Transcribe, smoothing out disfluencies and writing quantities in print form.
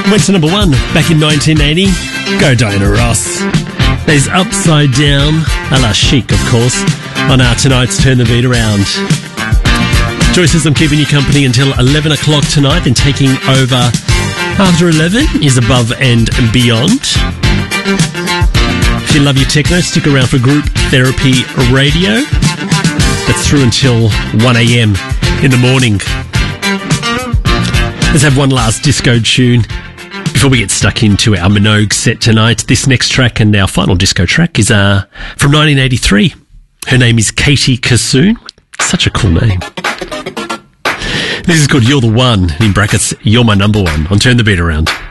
Went to number 1 back in 1980. Go Diana Ross. There's Upside Down, a la Chic, of course, on our tonight's Turn the Beat Around. Joy says I'm keeping you company until 11 o'clock tonight, and taking over after 11 is Above and Beyond. If you love your techno, stick around for Group Therapy Radio. That's through until 1 a.m. in the morning. Let's have one last disco tune before we get stuck into our Minogue set tonight. This next track, and our final disco track, is from 1983. Her name is Katie Kassoon. Such a cool name. This is called You're the One, in brackets, You're My Number One, on Turn the Beat Around.